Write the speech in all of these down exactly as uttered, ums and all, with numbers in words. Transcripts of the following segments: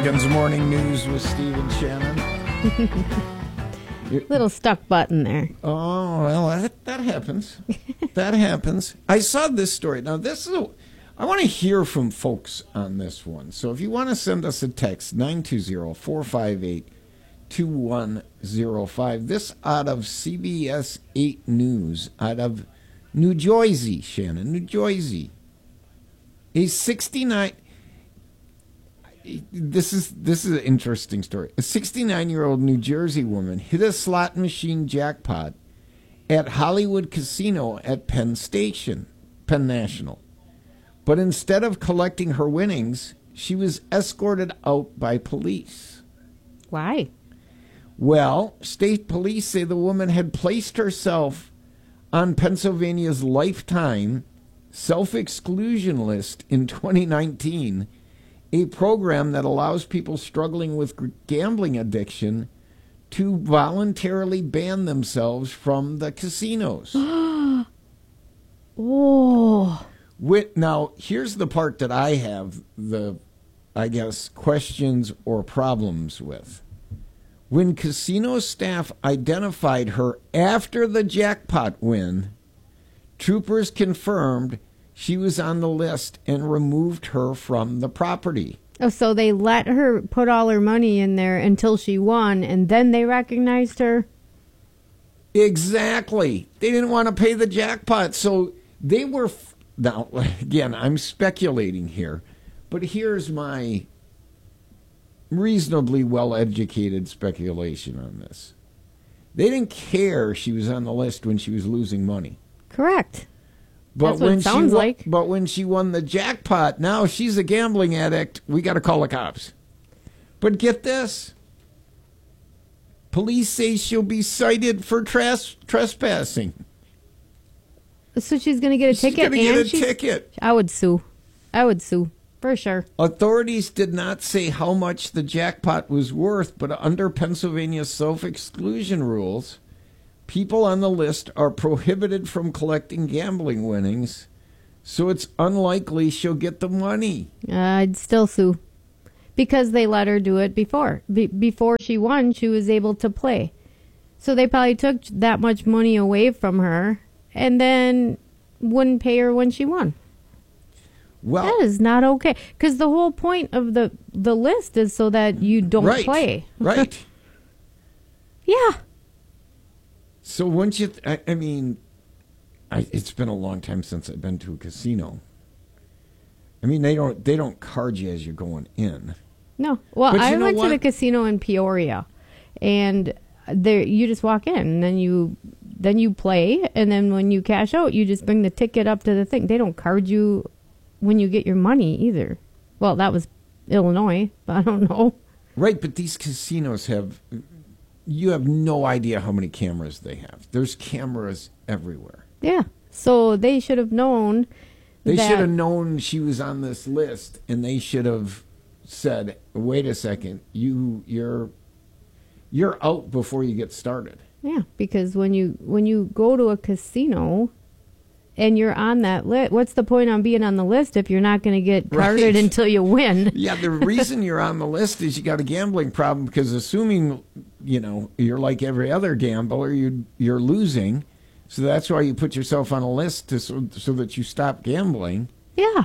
Good morning news with Steve and Shannon. Little stuck button there. Oh, well, that, that happens. That happens. I saw this story. Now, this is a, I want to hear from folks on this one. So if you want to send us a text, nine two zero, four five eight, two one zero five. This out of C B S eight News, out of New Jersey, Shannon, New Jersey. A sixty-nine... This is this is an interesting story. A sixty-nine-year-old New Jersey woman hit a slot machine jackpot at Hollywood Casino at Penn Station, Penn National. But instead of collecting her winnings, she was escorted out by police. Why? Well, state police say the woman had placed herself on Pennsylvania's lifetime self-exclusion list in twenty nineteen, a program that allows people struggling with gambling addiction to voluntarily ban themselves from the casinos. Oh. With, now, here's the part that I have the, I guess, questions or problems with. When casino staff identified her after the jackpot win, troopers confirmed she was on the list and removed her from the property. Oh, so they let her put all her money in there until she won, and then they recognized her? Exactly. They didn't want to pay the jackpot, so they were... F- now, again, I'm speculating here, but here's my reasonably well-educated speculation on this. They didn't care she was on the list when she was losing money. Correct. But That's what when it sounds she won, like. But when she won the jackpot, now she's a gambling addict. We got to call the cops. But get this. Police say she'll be cited for tres- trespassing. So she's going to get a She's ticket? going to get and a she's... ticket. I would sue. I would sue, for sure. Authorities did not say how much the jackpot was worth, but under Pennsylvania's self-exclusion rules, people on the list are prohibited from collecting gambling winnings, so it's unlikely she'll get the money. Uh, I'd still sue. Because they let her do it before. Be- before she won, she was able to play. So they probably took that much money away from her and then wouldn't pay her when she won. Well, That is not okay. Because the whole point of the, the list is so that you don't right, play. Right. Yeah. So once you, th- I, I mean, I, it's been a long time since I've been to a casino. I mean, they don't they don't card you as you're going in. No. Well, But you I know went what? to the casino in Peoria, and there you just walk in, and then you then you play, and then when you cash out, you just bring the ticket up to the thing. They don't card you when you get your money either. Well, that was Illinois, but I don't know. Right, but these casinos have, you have no idea how many cameras they have. There's cameras everywhere. Yeah. So they should have known. They that, should have known she was on this list, and they should have said, "Wait a second, you you're you're out before you get started." Yeah, because when you when you go to a casino and you're on that list, what's the point on being on the list if you're not going to get carded Right. until you win? Yeah, the reason you're on the list is you got a gambling problem, because assuming, you know, you're like every other gambler, you you're losing. So that's why you put yourself on a list to, so, so that you stop gambling. Yeah.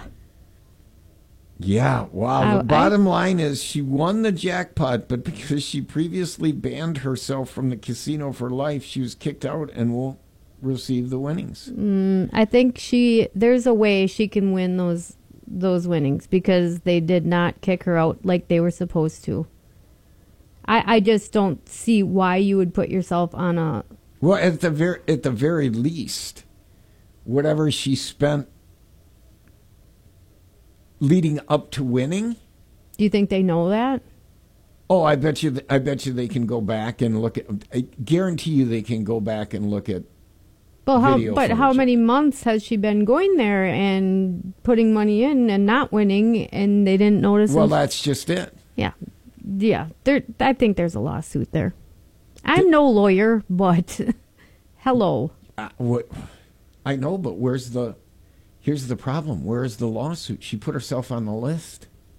Yeah, wow. I- The bottom line is she won the jackpot, but because she previously banned herself from the casino for life, she was kicked out and won't receive the winnings. Mm, I think she there's a way she can win those those winnings because they did not kick her out like they were supposed to. I, I just don't see why you would put yourself on a Well, at the very at the very least, whatever she spent leading up to winning. Do you think they know that? Oh, I bet you. I bet you they can go back and look at. I guarantee you they can go back and look at. Well, how Video but how footage. many months has she been going there and putting money in and not winning, and they didn't notice? Well, them? that's just it. Yeah, yeah. There, I think there's a lawsuit there. I'm no lawyer, but hello. Uh, what? I know, but where's the? Here's the problem. Where's the lawsuit? She put herself on the list.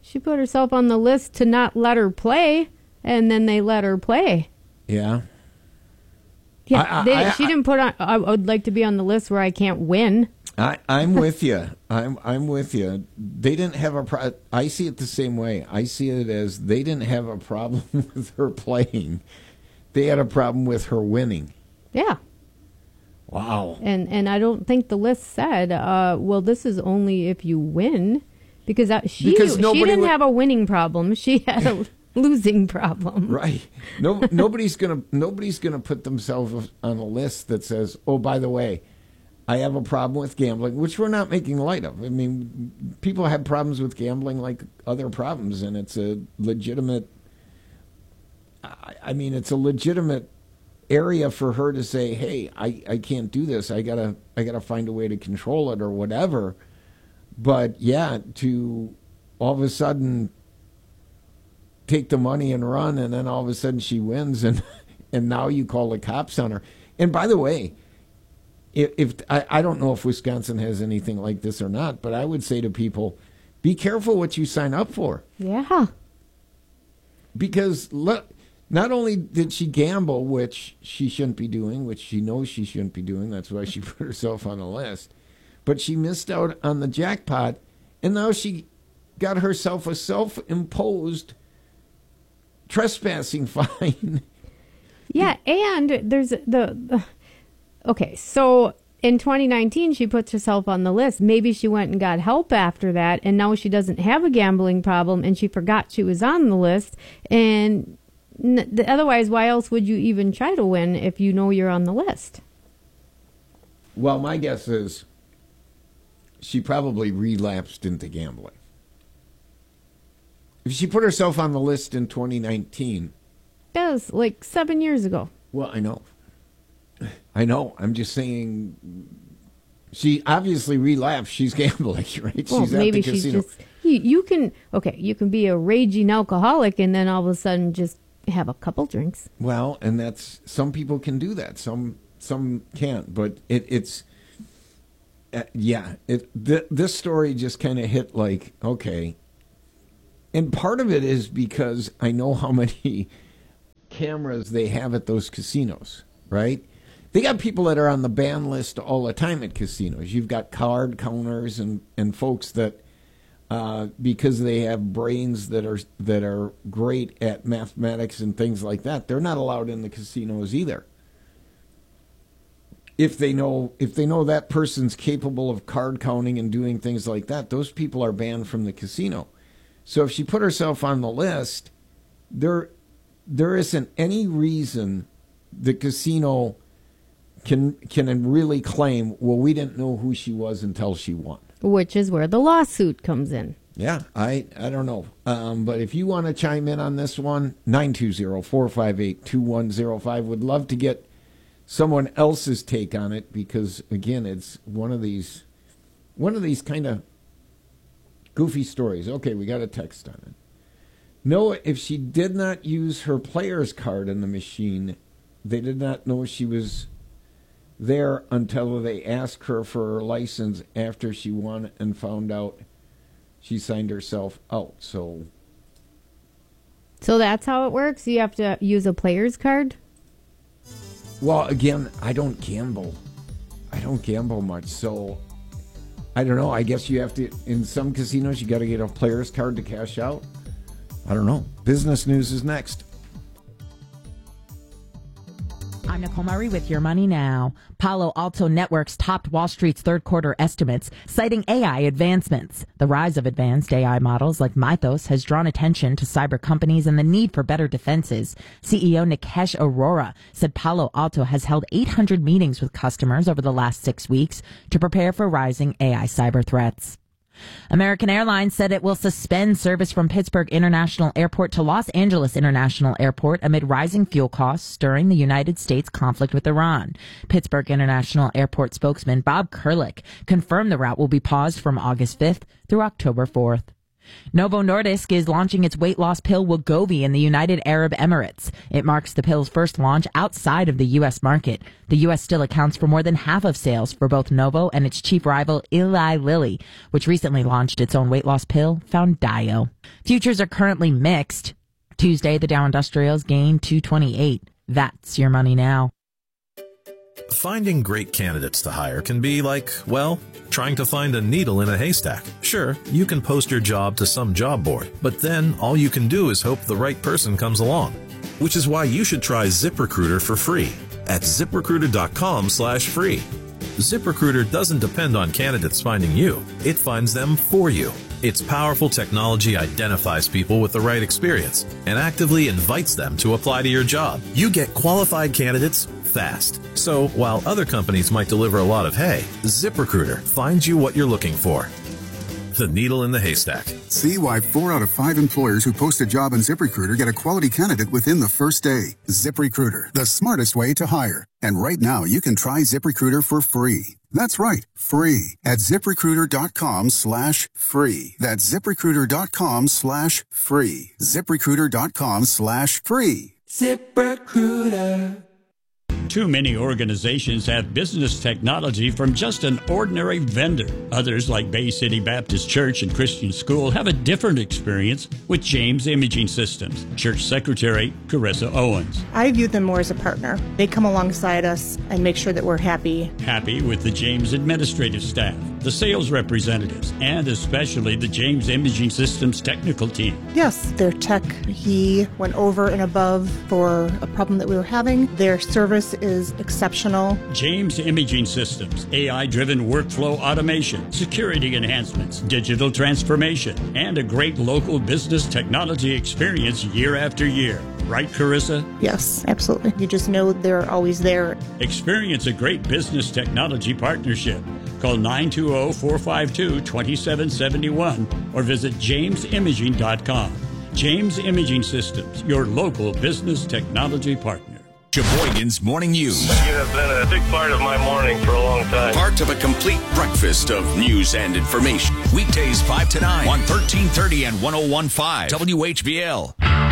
She put herself on the list to not let her play, and then they let her play. Yeah. Yeah, I, I, they, I, she didn't put on. I would like to be on the list where I can't win. I, I'm with you. I'm I'm with you. They didn't have a pro- I see it the same way. I see it as they didn't have a problem with her playing. They had a problem with her winning. Yeah. Wow. And and I don't think the list said, uh, well, this is only if you win, because that, she Because she nobody didn't would- have a winning problem. She had a losing problem. Right. No. Nobody's gonna. Nobody's gonna put themselves on a list that says, "Oh, by the way, I have a problem with gambling," which we're not making light of. I mean, people have problems with gambling like other problems, and it's a legitimate. I, I mean, it's a legitimate area for her to say, "Hey, I, I can't do this. I gotta I gotta find a way to control it or whatever." But yeah, to all of a sudden take the money and run, and then all of a sudden she wins, and and now you call the cops on her. And by the way, if, if I, I don't know if Wisconsin has anything like this or not, but I would say to people, be careful what you sign up for. Yeah. Because look, not only did she gamble, which she shouldn't be doing, which she knows she shouldn't be doing, that's why she put herself on the list, but she missed out on the jackpot, and now she got herself a self-imposed trespassing fine. Yeah, and there's the, the okay, so in twenty nineteen she puts herself on the list. Maybe she went and got help after that, and now she doesn't have a gambling problem, and she forgot she was on the list. And n- otherwise, why else would you even try to win if you know you're on the list? Well, my guess is she probably relapsed into gambling. If she put herself on the list in twenty nineteen... That was like seven years ago. Well, I know. I know. I'm just saying she obviously relapsed. She's gambling, right? Well, she's maybe at the she's casino. just... You, you can... Okay, you can be a raging alcoholic and then all of a sudden just have a couple drinks. Well, and that's... Some people can do that. Some some can't. But it, it's... Uh, yeah. It th- This story just kind of hit like, okay. And part of it is because I know how many cameras they have at those casinos, right? They got people that are on the ban list all the time at casinos. You've got card counters and, and folks that, uh, because they have brains that are that are great at mathematics and things like that, they're not allowed in the casinos either. If they know if they know that person's capable of card counting and doing things like that, those people are banned from the casino. So if she put herself on the list, there there isn't any reason the casino can can really claim, well, we didn't know who she was until she won. Which is where the lawsuit comes in. Yeah, I, I don't know. Um, but if you want to chime in on this one, nine two zero, four five eight, two one zero five. Would love to get someone else's take on it because, again, it's one of these one of these kind of goofy stories. Okay, we got a text on it. No, if she did not use her player's card in the machine, they did not know she was there until they asked her for her license after she won and found out she signed herself out. So, So that's how it works? You have to use a player's card? well, again, I don't gamble. I don't gamble much, so I don't know. I guess you have to, in some casinos, you got to get a player's card to cash out. I don't know. Business news is next. I'm Nicole Murray with Your Money Now. Palo Alto Networks topped Wall Street's third quarter estimates, citing A I advancements. The rise of advanced A I models like Mythos has drawn attention to cyber companies and the need for better defenses. C E O Nikesh Arora said Palo Alto has held eight hundred meetings with customers over the last six weeks to prepare for rising A I cyber threats. American Airlines said it will suspend service from Pittsburgh International Airport to Los Angeles International Airport amid rising fuel costs during the United States conflict with Iran. Pittsburgh International Airport spokesman Bob Kurlick confirmed the route will be paused from August fifth through October fourth. Novo Nordisk is launching its weight loss pill Wegovy in the United Arab Emirates. It marks the pill's first launch outside of the U S market. The U S still accounts for more than half of sales for both Novo and its chief rival Eli Lilly, which recently launched its own weight loss pill, Foundayo. Futures are currently mixed. Tuesday, the Dow Industrials gained two twenty-eight. That's your money now. Finding great candidates to hire can be like, well, trying to find a needle in a haystack. Sure, you can post your job to some job board, but then all you can do is hope the right person comes along. Which is why you should try ZipRecruiter for free at ZipRecruiter.com slash free. ZipRecruiter doesn't depend on candidates finding you. It finds them for you. Its powerful technology identifies people with the right experience and actively invites them to apply to your job. You get qualified candidates fast. So while other companies might deliver a lot of hay, ZipRecruiter finds you what you're looking for. The needle in the haystack. See why four out of five employers who post a job on ZipRecruiter get a quality candidate within the first day. ZipRecruiter, the smartest way to hire. And right now, you can try ZipRecruiter for free. That's right, free at ZipRecruiter.com slash free. That's ZipRecruiter.com slash free. ZipRecruiter.com slash free. ZipRecruiter. Too many organizations have business technology from just an ordinary vendor. Others, like Bay City Baptist Church and Christian School, have a different experience with James Imaging Systems. Church Secretary Carissa Owens. I view them more as a partner. They come alongside us and make sure that we're happy. Happy with the James administrative staff, the sales representatives, and especially the James Imaging Systems technical team. Yes, their tech, he went over and above for a problem that we were having. Their service is exceptional. James Imaging Systems, A I-driven workflow automation, security enhancements, digital transformation, and a great local business technology experience year after year. Right, Carissa? Yes, absolutely. You just know they're always there. Experience a great business technology partnership. Call nine two zero, four five two, two seven seven one or visit james imaging dot com. James Imaging Systems, your local business technology partner. Sheboygan's Morning News. You have been a big part of my morning for a long time. Part of a complete breakfast of news and information. Weekdays five to nine on thirteen thirty and one oh one point five W H B L.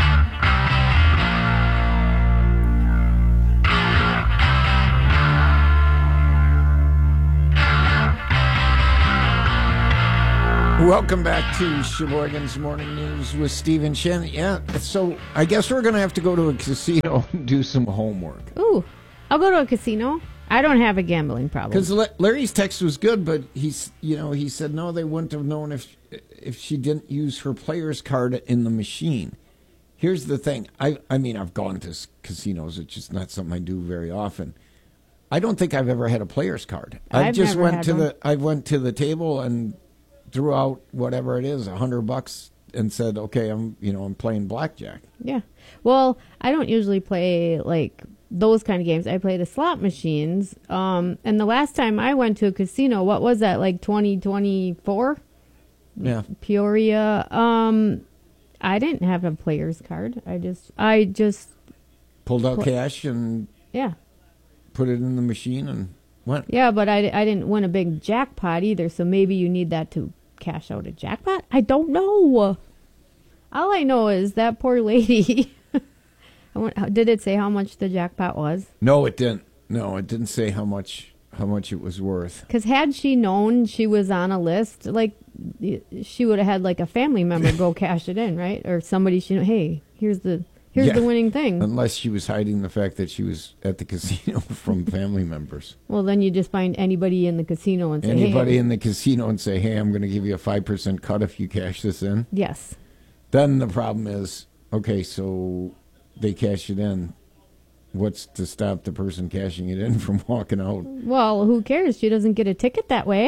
Welcome back to Sheboygan's Morning News with Stephen Shen. Yeah, so I guess we're going to have to go to a casino and do some homework. Ooh, I'll go to a casino. I don't have a gambling problem. Because Larry's text was good, but he's, you know, he said no, they wouldn't have known if if she didn't use her player's card in the machine. Here's the thing. I, I mean, I've gone to casinos. It's just not something I do very often. I don't think I've ever had a player's card. I I've just never went had to one. the I went to the table and threw out whatever it is, a hundred bucks, and said, "Okay, I'm you know I'm playing blackjack." Yeah. Well, I don't usually play like those kind of games. I play the slot machines. Um, and the last time I went to a casino, what was that? Like twenty twenty-four? Yeah. Peoria. Um, I didn't have a player's card. I just, I just Pulled out Pl- cash and yeah. put it in the machine and went. Yeah, but I, I didn't win a big jackpot either, so maybe you need that to cash out a jackpot? I don't know. All I know is that poor lady. I went- Did it say how much the jackpot was? No, it didn't. No, it didn't say how much how much it was worth. Because had she known she was on a list, like, she would have had, like, a family member go cash it in, right? Or somebody she, hey, here's the here's Yeah. the winning thing. Unless she was hiding the fact that she was at the casino from family members. Well, then you just find anybody in the casino and say, Anybody hey. in the casino and say, "Hey, I'm going to give you a five percent cut if you cash this in." Yes. Then the problem is, okay, so they cash it in. What's to stop the person cashing it in from walking out? Well, who cares? She doesn't get a ticket that way.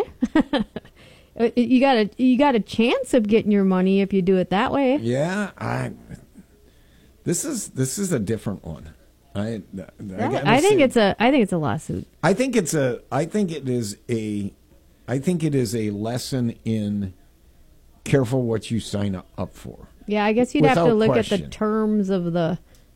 you got a you got a chance of getting your money if you do it that way. Yeah, I. This is this is a different one. I I, gotta I think say- it's a I think it's a lawsuit. I think it's a. I think it is a. I think it is a lesson in careful what you sign up for. Yeah, I guess you'd have to Without look at question. the terms of the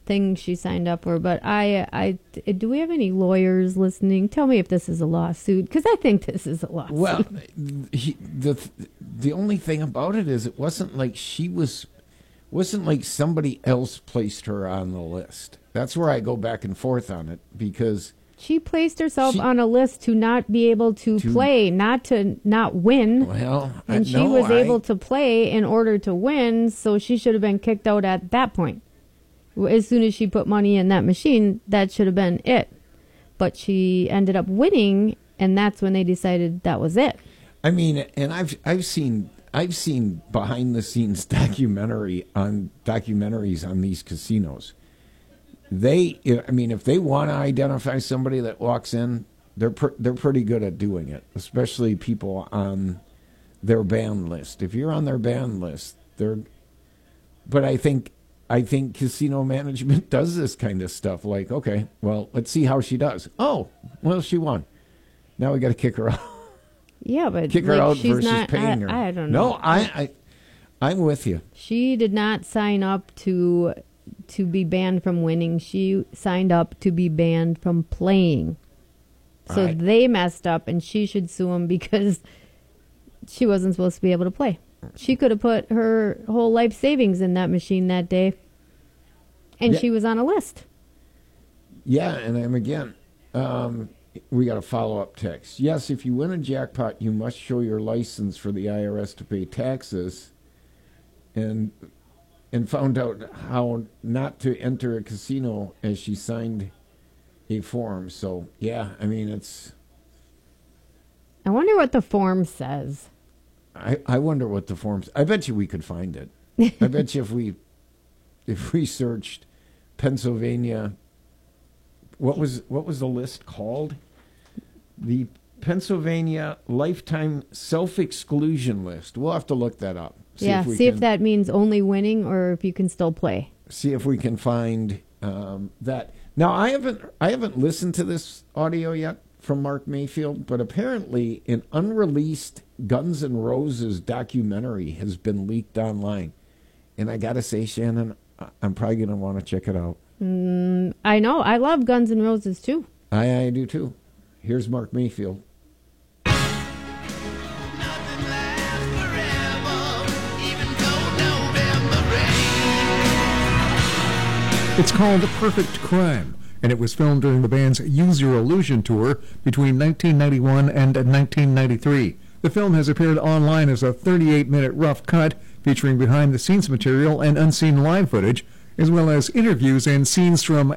thing she signed up for. But I, I, do we have any lawyers listening? Tell me if this is a lawsuit, because I think this is a lawsuit. Well, he, the the only thing about it is it wasn't like she was, wasn't like somebody else placed her on the list. That's where I go back and forth on it, because she placed herself she, on a list to not be able to, to play, not to not win. Well, and I, she no, was able I, to play in order to win, so she should have been kicked out at that point. As soon as she put money in that machine, that should have been it. But she ended up winning, and that's when they decided that was it. I mean, and I've I've seen I've seen behind the scenes documentary on documentaries on these casinos. They, I mean, if they want to identify somebody that walks in, they're pr- they're pretty good at doing it, especially people on their ban list. If you're on their ban list, they're. But I think I think casino management does this kind of stuff. Like, okay, well, let's see how she does. Oh, well, she won. Now we got to kick her out. Yeah, but kick her like, out she's versus not, paying I, her. I don't know. No, I, I, I'm with you. She did not sign up to to be banned from winning. She signed up to be banned from playing. So Right. they messed up, and she should sue them because she wasn't supposed to be able to play. She could have put her whole life savings in that machine that day, and Yeah. she was on a list. Yeah, and I'm again. Um, we got a follow-up text. Yes, if you win a jackpot, you must show your license for the I R S to pay taxes, and and found out how not to enter a casino as she signed a form. So yeah, I mean it's. I wonder what the form says. I, I wonder what the forms. I bet you we could find it. I bet you if we if we searched Pennsylvania. What was what was the list called? The Pennsylvania Lifetime Self-Exclusion List. We'll have to look that up. See yeah, if we see can, if that means only winning or if you can still play. See if we can find um, that. Now I haven't I haven't listened to this audio yet from Mark Mayfield, but apparently an unreleased Guns N' Roses documentary has been leaked online, and I gotta say, Shannon, I'm probably gonna want to check it out. Mm, I know. I love Guns N' Roses, too. I, I do, too. Here's Mark Mayfield. It's called Perfect Crime, and it was filmed during the band's Use Your Illusion tour between nineteen ninety-one and nineteen ninety-three. The film has appeared online as a thirty-eight minute rough cut featuring behind-the-scenes material and unseen live footage, as well as interviews and scenes from